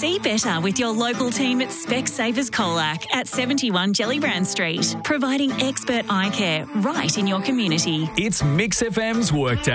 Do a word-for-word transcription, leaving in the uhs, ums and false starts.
See better with your local team at Specsavers Colac at seventy-one Jellybrand Street, providing expert eye care right in your community. It's Mix F M's Workday.